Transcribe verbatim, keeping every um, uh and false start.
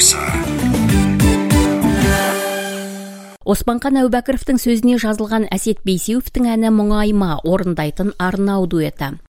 жарасы. Оспанхан Әубәкіровтің сөзіне жазылған Әсет Бейсеуовтің әні «Мұңайма» орындайтын Арнау дуэті.